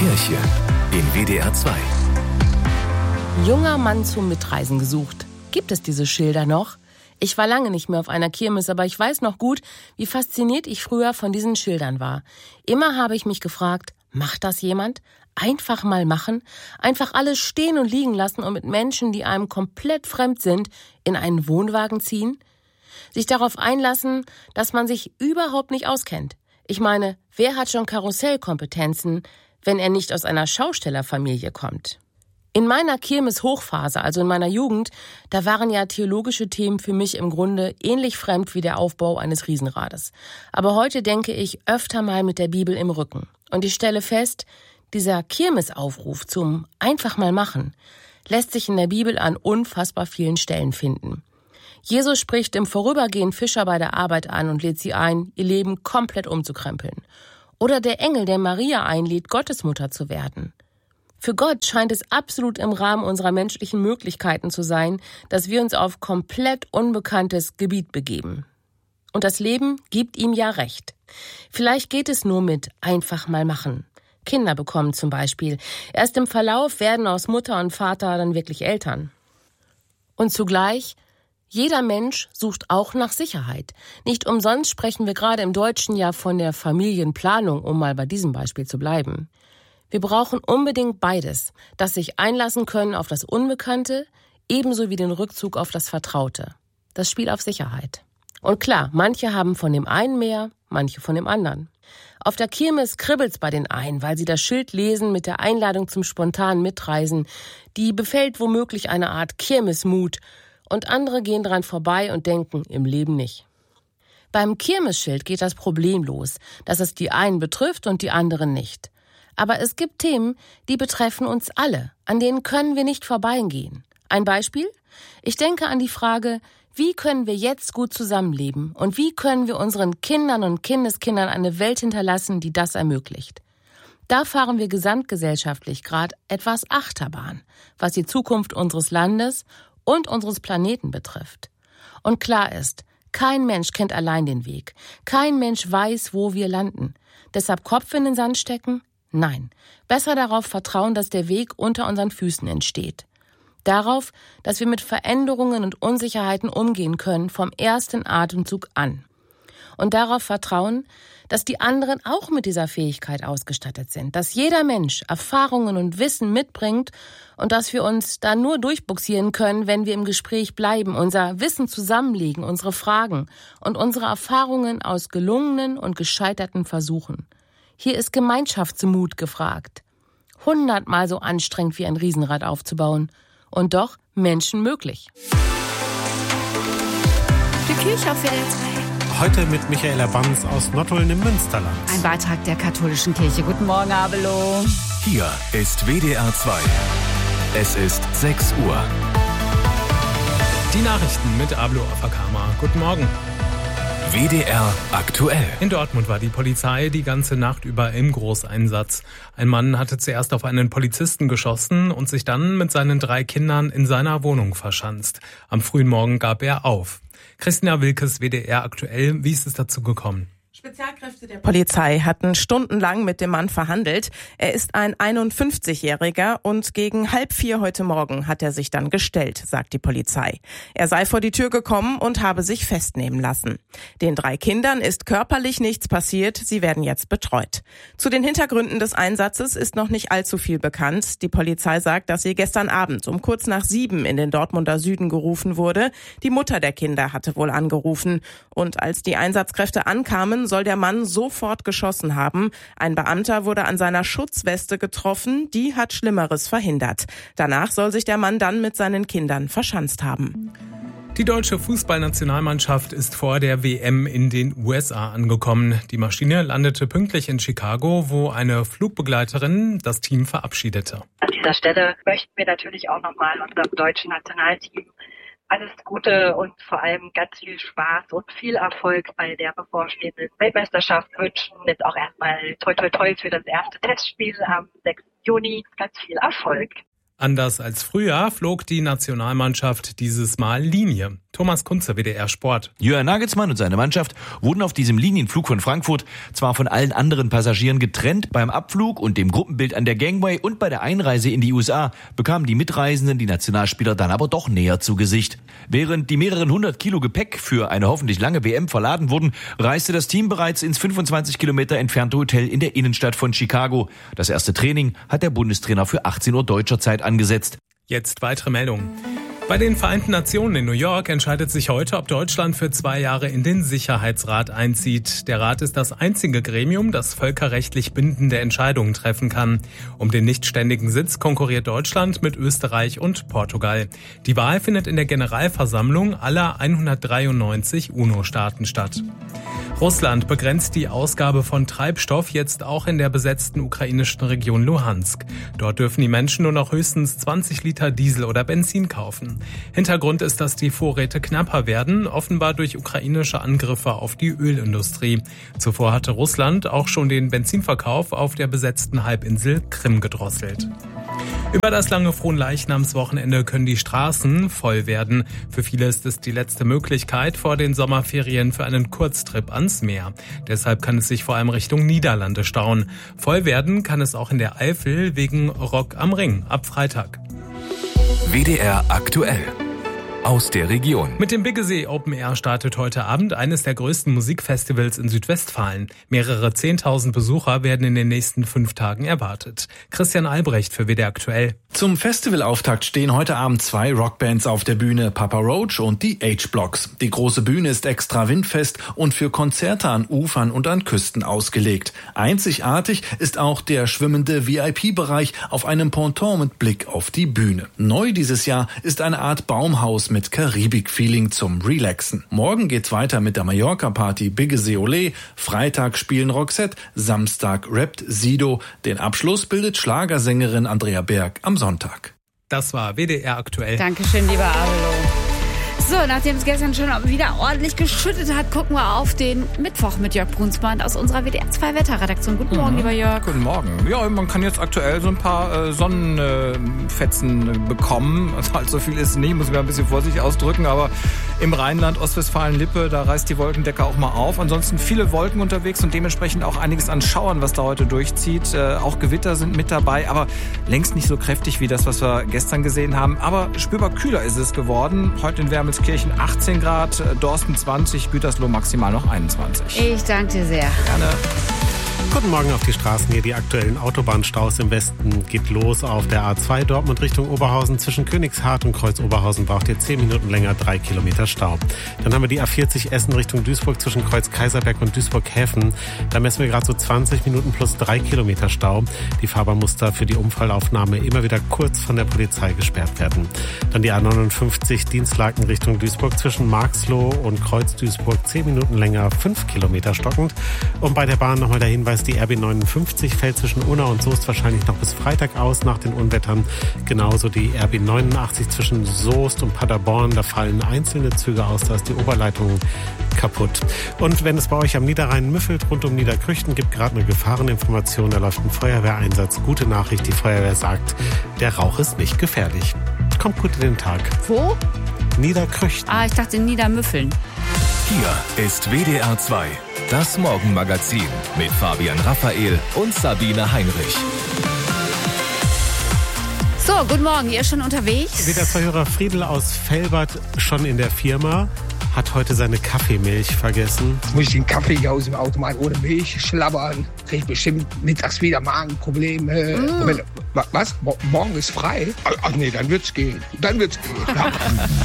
Kirche in WDR 2. Junger Mann zum Mitreisen gesucht. Gibt es diese Schilder noch? Ich war lange nicht mehr auf einer Kirmes, aber ich weiß noch gut, wie fasziniert ich früher von diesen Schildern war. Immer habe ich mich gefragt, macht das jemand? Einfach mal machen? Einfach alles stehen und liegen lassen und mit Menschen, die einem komplett fremd sind, in einen Wohnwagen ziehen? Sich darauf einlassen, dass man sich überhaupt nicht auskennt. Ich meine, wer hat schon Karussellkompetenzen, wenn er nicht aus einer Schaustellerfamilie kommt? In meiner Kirmes-Hochphase, also in meiner Jugend, da waren ja theologische Themen für mich im Grunde ähnlich fremd wie der Aufbau eines Riesenrades. Aber heute denke ich öfter mal mit der Bibel im Rücken. Und ich stelle fest, dieser Kirmesaufruf zum einfach mal machen lässt sich in der Bibel an unfassbar vielen Stellen finden. Jesus spricht im Vorübergehen Fischer bei der Arbeit an und lädt sie ein, ihr Leben komplett umzukrempeln. Oder der Engel, der Maria einlädt, Gottesmutter zu werden. Für Gott scheint es absolut im Rahmen unserer menschlichen Möglichkeiten zu sein, dass wir uns auf komplett unbekanntes Gebiet begeben. Und das Leben gibt ihm ja recht. Vielleicht geht es nur mit einfach mal machen. Kinder bekommen zum Beispiel. Erst im Verlauf werden aus Mutter und Vater dann wirklich Eltern. Und zugleich, jeder Mensch sucht auch nach Sicherheit. Nicht umsonst sprechen wir gerade im Deutschen ja von der Familienplanung, um mal bei diesem Beispiel zu bleiben. Wir brauchen unbedingt beides, das sich einlassen können auf das Unbekannte, ebenso wie den Rückzug auf das Vertraute. Das Spiel auf Sicherheit. Und klar, manche haben von dem einen mehr, manche von dem anderen. Auf der Kirmes kribbelt's bei den einen, weil sie das Schild lesen mit der Einladung zum spontanen Mitreisen. Die befällt womöglich eine Art Kirmesmut. Und andere gehen dran vorbei und denken, im Leben nicht. Beim Kirmesschild geht das Problem los, dass es die einen betrifft und die anderen nicht. Aber es gibt Themen, die betreffen uns alle, an denen können wir nicht vorbeigehen. Ein Beispiel? Ich denke an die Frage, wie können wir jetzt gut zusammenleben und wie können wir unseren Kindern und Kindeskindern eine Welt hinterlassen, die das ermöglicht. Da fahren wir gesamtgesellschaftlich gerade etwas Achterbahn, was die Zukunft unseres Landes und unseres Planeten betrifft. Und klar ist, kein Mensch kennt allein den Weg. Kein Mensch weiß, wo wir landen. Deshalb Kopf in den Sand stecken? Nein, besser darauf vertrauen, dass der Weg unter unseren Füßen entsteht. Darauf, dass wir mit Veränderungen und Unsicherheiten umgehen können vom ersten Atemzug an. Und darauf vertrauen, dass die anderen auch mit dieser Fähigkeit ausgestattet sind, dass jeder Mensch Erfahrungen und Wissen mitbringt und dass wir uns da nur durchbuxieren können, wenn wir im Gespräch bleiben, unser Wissen zusammenlegen, unsere Fragen und unsere Erfahrungen aus gelungenen und gescheiterten Versuchen. Hier ist Gemeinschaftsmut gefragt. 100-mal so anstrengend wie ein Riesenrad aufzubauen. Und doch menschenmöglich. Die Kirche auf WDR 2. Heute mit Michaela Banz aus Nottuln im Münsterland. Ein Beitrag der katholischen Kirche. Guten Morgen, Abelo. Hier ist WDR 2. Es ist 6 Uhr. Die Nachrichten mit Abelo Afakama. Guten Morgen. WDR aktuell. In Dortmund war die Polizei die ganze Nacht über im Großeinsatz. Ein Mann hatte zuerst auf einen Polizisten geschossen und sich dann mit seinen 3 Kindern in seiner Wohnung verschanzt. Am frühen Morgen gab er auf. Christina Wilkes, WDR aktuell. Wie ist es dazu gekommen? Spezialkräfte der Polizei hatten stundenlang mit dem Mann verhandelt. Er ist ein 51-Jähriger und gegen 3:30 heute Morgen hat er sich dann gestellt, sagt die Polizei. Er sei vor die Tür gekommen und habe sich festnehmen lassen. Den 3 Kindern ist körperlich nichts passiert, sie werden jetzt betreut. Zu den Hintergründen des Einsatzes ist noch nicht allzu viel bekannt. Die Polizei sagt, dass sie gestern Abend um kurz nach 7 in den Dortmunder Süden gerufen wurde. Die Mutter der Kinder hatte wohl angerufen. Und als die Einsatzkräfte ankamen, soll der Mann sofort geschossen haben. Ein Beamter wurde an seiner Schutzweste getroffen, die hat Schlimmeres verhindert. Danach soll sich der Mann dann mit seinen Kindern verschanzt haben. Die deutsche Fußballnationalmannschaft ist vor der WM in den USA angekommen. Die Maschine landete pünktlich in Chicago, wo eine Flugbegleiterin das Team verabschiedete. An dieser Stelle möchten wir natürlich auch nochmal unserem deutschen Nationalteam alles Gute und vor allem ganz viel Spaß und viel Erfolg bei der bevorstehenden Weltmeisterschaft wünschen. Jetzt auch erstmal toi toi toi für das erste Testspiel am 6. Juni. Ganz viel Erfolg. Anders als früher flog die Nationalmannschaft dieses Mal Linie. Thomas Kunze, WDR Sport. Jürgen Nagelsmann und seine Mannschaft wurden auf diesem Linienflug von Frankfurt zwar von allen anderen Passagieren getrennt, beim Abflug und dem Gruppenbild an der Gangway und bei der Einreise in die USA bekamen die Mitreisenden die Nationalspieler dann aber doch näher zu Gesicht. Während die mehreren 100 Kilo Gepäck für eine hoffentlich lange WM verladen wurden, reiste das Team bereits ins 25 Kilometer entfernte Hotel in der Innenstadt von Chicago. Das erste Training hat der Bundestrainer für 18 Uhr deutscher Zeit angesetzt. Jetzt weitere Meldungen. Bei den Vereinten Nationen in New York entscheidet sich heute, ob Deutschland für 2 Jahre in den Sicherheitsrat einzieht. Der Rat ist das einzige Gremium, das völkerrechtlich bindende Entscheidungen treffen kann. Um den nichtständigen Sitz konkurriert Deutschland mit Österreich und Portugal. Die Wahl findet in der Generalversammlung aller 193 UNO-Staaten statt. Russland begrenzt die Ausgabe von Treibstoff jetzt auch in der besetzten ukrainischen Region Luhansk. Dort dürfen die Menschen nur noch höchstens 20 Liter Diesel oder Benzin kaufen. Hintergrund ist, dass die Vorräte knapper werden, offenbar durch ukrainische Angriffe auf die Ölindustrie. Zuvor hatte Russland auch schon den Benzinverkauf auf der besetzten Halbinsel Krim gedrosselt. Über das lange Fronleichnamswochenende können die Straßen voll werden. Für viele ist es die letzte Möglichkeit vor den Sommerferien für einen Kurztrip ans Meer. Deshalb kann es sich vor allem Richtung Niederlande stauen. Voll werden kann es auch in der Eifel wegen Rock am Ring ab Freitag. WDR aktuell. Aus der Region. Mit dem Biggesee Open Air startet heute Abend eines der größten Musikfestivals in Südwestfalen. Mehrere 10.000 Besucher werden in den nächsten 5 Tagen erwartet. Christian Albrecht für WDR aktuell. Zum Festivalauftakt stehen heute Abend 2 Rockbands auf der Bühne, Papa Roach und die H-Blocks. Die große Bühne ist extra windfest und für Konzerte an Ufern und an Küsten ausgelegt. Einzigartig ist auch der schwimmende VIP-Bereich auf einem Ponton mit Blick auf die Bühne. Neu dieses Jahr ist eine Art Baumhaus mit Karibik-Feeling zum Relaxen. Morgen geht's weiter mit der Mallorca-Party Biggesee Olé. Freitag spielen Roxette, Samstag rappt Sido. Den Abschluss bildet Schlagersängerin Andrea Berg am Sonntag. Das war WDR aktuell. Dankeschön, lieber Abelo. So, nachdem es gestern schon wieder ordentlich geschüttet hat, gucken wir auf den Mittwoch mit Jörg Brunsmann aus unserer WDR 2 Wetterredaktion. Guten Morgen, lieber Jörg. Guten Morgen. Ja, man kann jetzt aktuell so ein paar Sonnenfetzen bekommen. Also allzu viel ist nicht, muss ich mir ein bisschen vorsichtig ausdrücken, aber im Rheinland, Ostwestfalen-Lippe, da reißt die Wolkendecke auch mal auf. Ansonsten viele Wolken unterwegs und dementsprechend auch einiges an Schauern, was da heute durchzieht. Auch Gewitter sind mit dabei, aber längst nicht so kräftig wie das, was wir gestern gesehen haben. Aber spürbar kühler ist es geworden. Heute in Wermelskirchen 18 Grad, Dorsten 20, Gütersloh maximal noch 21. Ich danke dir sehr. Gerne. Guten Morgen auf die Straßen hier. Die aktuellen Autobahnstaus im Westen geht los auf der A2 Dortmund Richtung Oberhausen. Zwischen Königshardt und Kreuz Oberhausen braucht ihr 10 Minuten länger, 3 Kilometer Stau. Dann haben wir die A40 Essen Richtung Duisburg zwischen Kreuz Kaiserberg und Duisburg-Häfen. Da messen wir gerade so 20 Minuten plus 3 Kilometer Stau. Die Fahrbahn muss da für die Unfallaufnahme immer wieder kurz von der Polizei gesperrt werden. Dann die A59 Dienstlaken Richtung Duisburg zwischen Marxloh und Kreuz Duisburg 10 Minuten länger, 5 Kilometer stockend. Und bei der Bahn nochmal der Hinweis, die RB 59 fällt zwischen Unna und Soest wahrscheinlich noch bis Freitag aus nach den Unwettern. Genauso die RB 89 zwischen Soest und Paderborn. Da fallen einzelne Züge aus, da ist die Oberleitung kaputt. Und wenn es bei euch am Niederrhein müffelt, rund um Niederkrüchten, gibt gerade eine Gefahreninformation. Da läuft ein Feuerwehreinsatz. Gute Nachricht, die Feuerwehr sagt, der Rauch ist nicht gefährlich. Kommt gut in den Tag. Wo? Niederkrüchten. Ich dachte Niedermüffeln. Hier ist WDR 2, das Morgenmagazin mit Fabian Raphael und Sabine Heinrich. So, guten Morgen, ihr schon unterwegs? WDR 2-Hörer Friedel aus Velbert schon in der Firma. Hat heute seine Kaffeemilch vergessen. Jetzt muss ich den Kaffee hier aus dem Automat ohne Milch schlabbern. Krieg ich bestimmt mittags wieder Magenprobleme. Was? Morgen ist frei? Ach nee, dann wird's gehen. Ja.